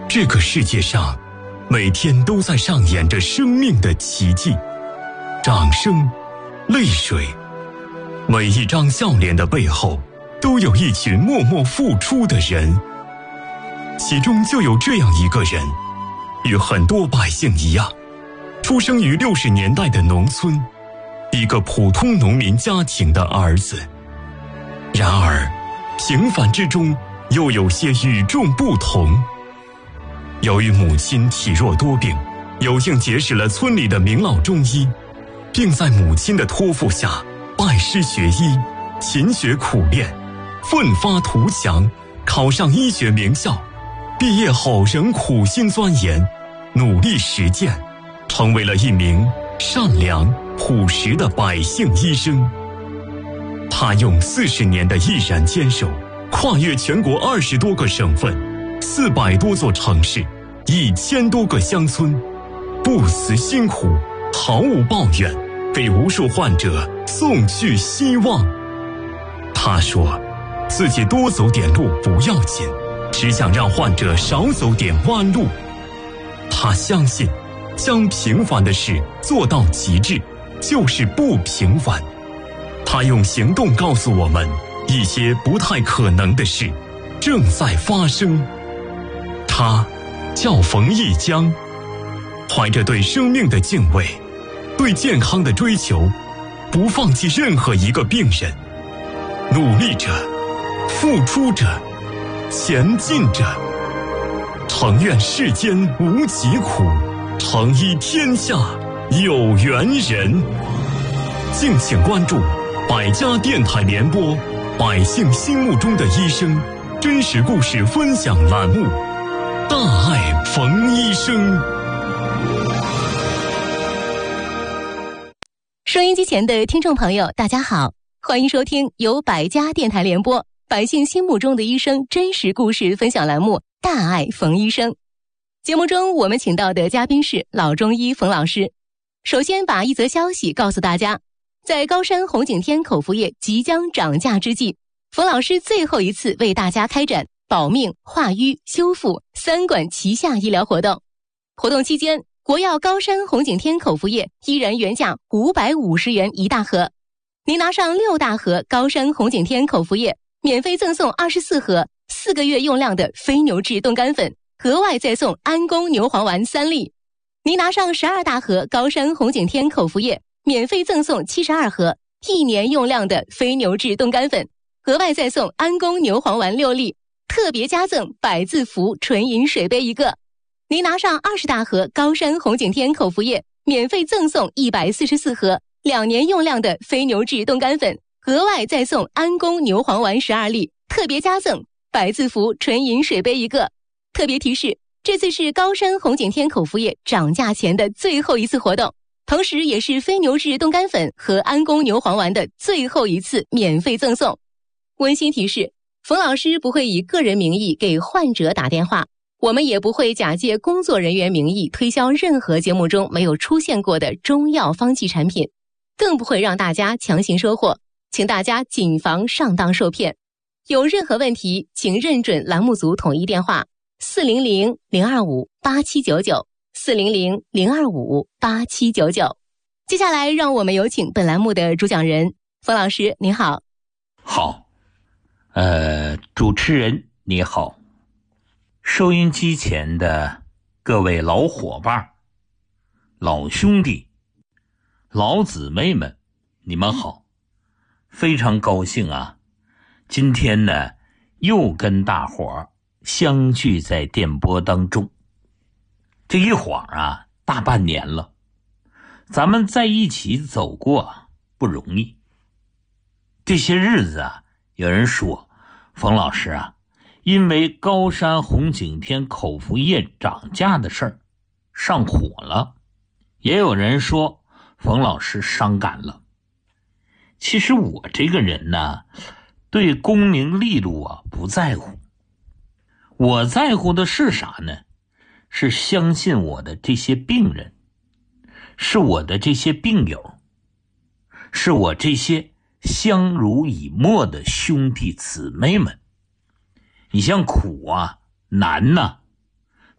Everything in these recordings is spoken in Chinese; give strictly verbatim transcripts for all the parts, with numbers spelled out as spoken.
这个世界上每天都在上演着生命的奇迹，掌声，泪水，每一张笑脸的背后都有一群默默付出的人。其中就有这样一个人，与很多百姓一样，出生于六十年代的农村，一个普通农民家庭的儿子。然而平凡之中又有些与众不同。由于母亲体弱多病，有幸结识了村里的名老中医，并在母亲的托付下拜师学医，勤学苦练，奋发图强，考上医学名校。毕业后仍苦心钻研，努力实践，成为了一名善良朴实的百姓医生。他用四十年的毅然坚守，跨越全国二十多个省份，四百多座城市，一千多个乡村，不辞辛苦，毫无抱怨，给无数患者送去希望。他说，自己多走点路不要紧，只想让患者少走点弯路。他相信，将平凡的事做到极致，就是不平凡。他用行动告诉我们，一些不太可能的事正在发生。他叫冯一江，怀着对生命的敬畏，对健康的追求，不放弃任何一个病人，努力着，付出着，前进着。诚愿世间无疾苦，诚医天下有缘人。敬请关注百家电台联播百姓心目中的医生真实故事分享栏目，大爱冯医生。 收音机前的听众朋友大家好，欢迎收听由百家电台联播百姓心目中的医生真实故事分享栏目，大爱冯医生。节目中我们请到的嘉宾是老中医冯老师。首先把一则消息告诉大家，在高山红景天口服液即将涨价之际，冯老师最后一次为大家开展保命、化瘀、修复三管齐下医疗活动。活动期间，国药高山红景天口服液依然原价五百五十元一大盒，您拿上六大盒高山红景天口服液，免费赠送二十四盒四个月用量的非牛至冻干粉，额外再送安宫牛黄丸三粒。您拿上十二大盒高山红景天口服液，免费赠送七十二盒一年用量的非牛至冻干粉，额外再送安宫牛黄丸六粒，特别加赠百字符纯饮水杯一个。您拿上二十大盒高山红景天口服液，免费赠送一百四十四盒两年用量的非牛至冻干粉，额外再送安宫牛黄丸十二粒，特别加赠百字符纯饮水杯一个。特别提示，这次是高山红景天口服液涨价前的最后一次活动，同时也是非牛至冻干粉和安宫牛黄丸的最后一次免费赠送。温馨提示，冯老师不会以个人名义给患者打电话，我们也不会假借工作人员名义推销任何节目中没有出现过的中药方剂产品，更不会让大家强行收货，请大家谨防上当受骗。有任何问题，请认准栏目组统一电话四零零零二五八七九九 四零零零二五八七九九。接下来让我们有请本栏目的主讲人冯老师，您好。 好，呃，主持人你好，收音机前的各位老伙伴、老兄弟、老姊妹们，你们好，非常高兴啊！今天呢，又跟大伙儿相聚在电波当中。这一晃啊，大半年了，咱们在一起走过不容易。这些日子啊，有人说冯老师啊，因为高山红景天口服液涨价的事儿上火了，也有人说冯老师伤感了。其实我这个人呢，对功名利禄啊不在乎，我在乎的是啥呢？是相信我的这些病人，是我的这些病友，是我这些相濡以沫的兄弟姊妹们。你像苦啊难呐、啊，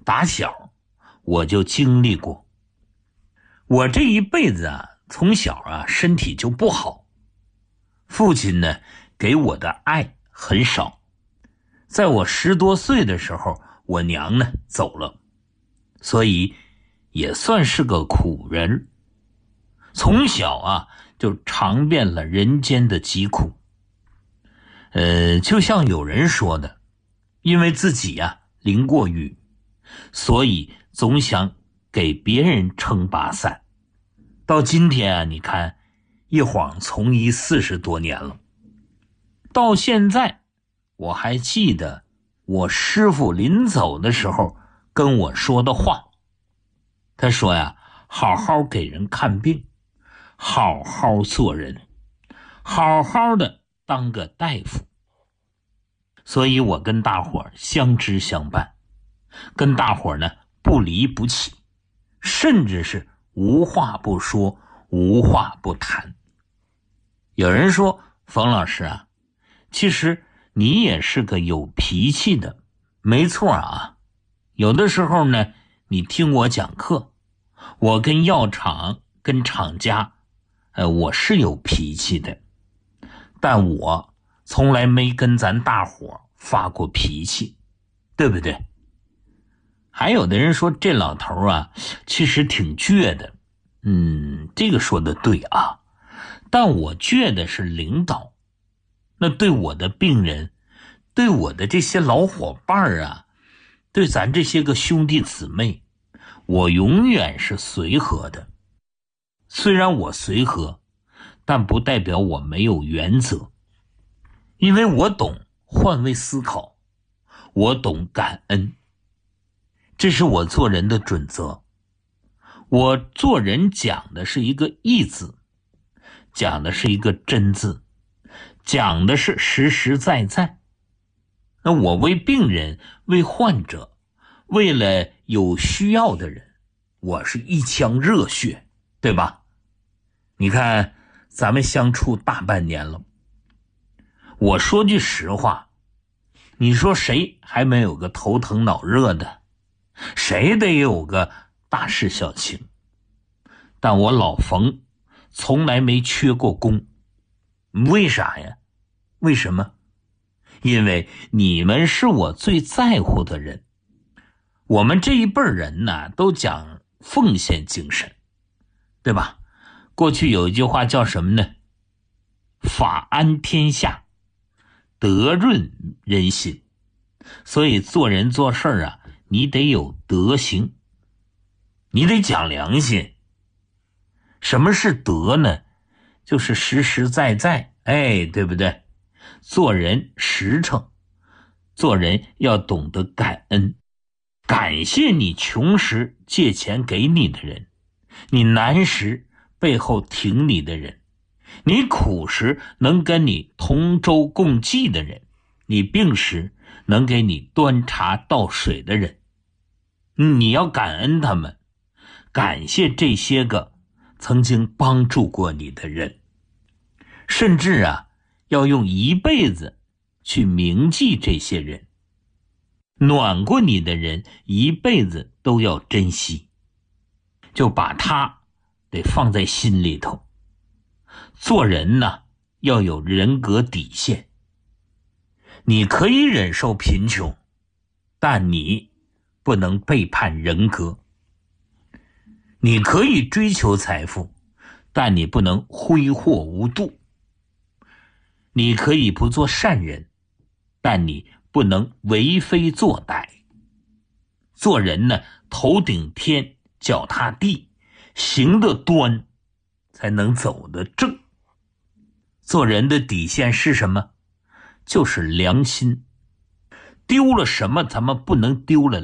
打小我就经历过。我这一辈子啊，从小啊身体就不好，父亲呢给我的爱很少。在我十多岁的时候，我娘呢走了，所以也算是个苦人。从小啊就尝遍了人间的疾苦。呃，就像有人说的，因为自己呀、啊、淋过雨，所以总想给别人撑把伞。到今天啊，你看一晃从医四十多年了，到现在我还记得我师父临走的时候跟我说的话。他说呀，好好给人看病，好好做人，好好的当个大夫。所以我跟大伙儿相知相伴，跟大伙儿呢不离不弃，甚至是无话不说，无话不谈。有人说，冯老师啊，其实你也是个有脾气的。没错啊，有的时候呢，你听我讲课，我跟药厂跟厂家呃，我是有脾气的，但我从来没跟咱大伙发过脾气，对不对？还有的人说这老头啊其实挺倔的，嗯，这个说的对啊，但我倔的是领导，那对我的病人，对我的这些老伙伴啊，对咱这些个兄弟姊妹，我永远是随和的。虽然我随和，但不代表我没有原则，因为我懂换位思考，我懂感恩，这是我做人的准则。我做人讲的是一个义字，讲的是一个真字，讲的是实实在在。那我为病人，为患者，为了有需要的人，我是一腔热血，对吧？你看咱们相处大半年了，我说句实话，你说谁还没有个头疼脑热的，谁得有个大事小情，但我老冯从来没缺过功。为啥呀？为什么？因为你们是我最在乎的人。我们这一辈人呢，都讲奉献精神，对吧？过去有一句话叫什么呢？法安天下，德润人心。所以做人做事啊，你得有德行，你得讲良心。什么是德呢？就是实实在在，哎，对不对？做人实诚，做人要懂得感恩，感谢你穷时借钱给你的人，你难时背后挺你的人，你苦时能跟你同舟共济的人，你病时能给你端茶倒水的人，你要感恩他们，感谢这些个曾经帮助过你的人，甚至啊，要用一辈子去铭记这些人。暖过你的人，一辈子都要珍惜，就把他得放在心里头。做人呢，要有人格底线。你可以忍受贫穷，但你不能背叛人格。你可以追求财富，但你不能挥霍无度。你可以不做善人，但你不能为非作歹。做人呢，头顶天，脚踏地，行得端，才能走得正。做人的底线是什么？就是良心。丢了什么，咱们不能丢了